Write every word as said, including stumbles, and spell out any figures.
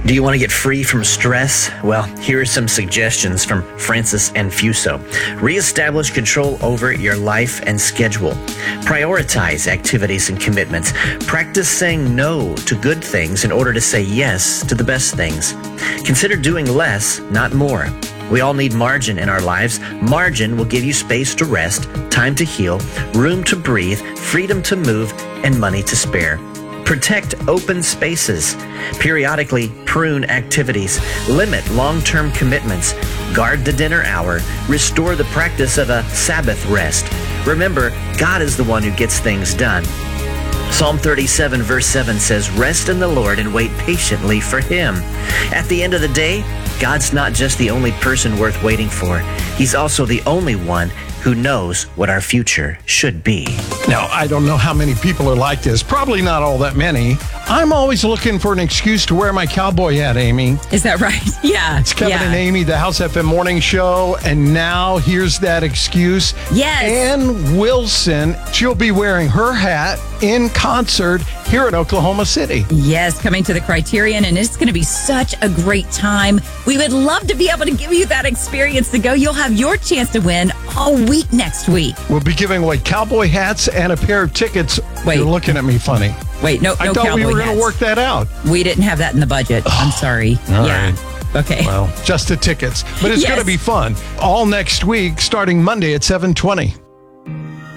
Do you want to get free from stress? Well, here are some suggestions from Francis Anfuso. Reestablish control over your life and schedule. Prioritize activities and commitments. Practice saying no to good things in order to say yes to the best things. Consider doing less, not more. We all need margin in our lives. Margin will give you space to rest, time to heal, room to breathe, freedom to move, and money to spare. Protect open spaces. Periodically prune activities. Limit long-term commitments. Guard the dinner hour. Restore the practice of a Sabbath rest. Remember, God is the one who gets things done. Psalm thirty-seven verse seven says, "Rest in the Lord and wait patiently for Him." At the end of the day, God's not just the only person worth waiting for. He's also the only one who knows what our future should be. Now, I don't know how many people are like this. Probably not all that many. I'm always looking for an excuse to wear my cowboy hat, Amy. Is that right? Yeah. It's Kevin yeah. and Amy, the House F M Morning Show. And now here's that excuse. Yes. Ann Wilson, she'll be wearing her hat in concert here in Oklahoma City. Yes, coming to the Criterion, and it's going to be such a great time. We would love to be able to give you that experience to go. You'll have your chance to win all week next week. We'll be giving away cowboy hats and a pair of tickets. Wait. You're looking at me funny. Wait, no, I no thought cowboy we were going hats. to work that out. We didn't have that in the budget. I'm sorry. All yeah. right. Okay. Well, just the tickets. But it's Yes. going to be fun. All next week, starting Monday at seven twenty.